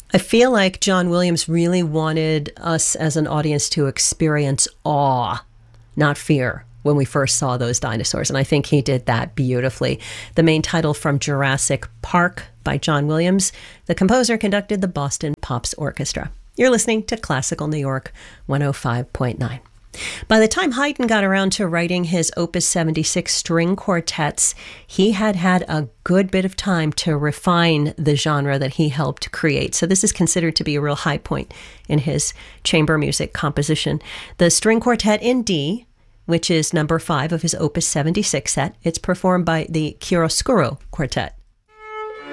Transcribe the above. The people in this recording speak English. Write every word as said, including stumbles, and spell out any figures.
I feel like John Williams really wanted us as an audience to experience awe, not fear, when we first saw those dinosaurs. And I think he did that beautifully. The main title from Jurassic Park by John Williams. The composer conducted the Boston Pops Orchestra. You're listening to Classical New York one oh five point nine. By the time Haydn got around to writing his Opus seventy-six string quartets, he had had a good bit of time to refine the genre that he helped create. So this is considered to be a real high point in his chamber music composition. The string quartet in D, which is number five of his Opus seventy-six set, it's performed by the Chiaroscuro Quartet.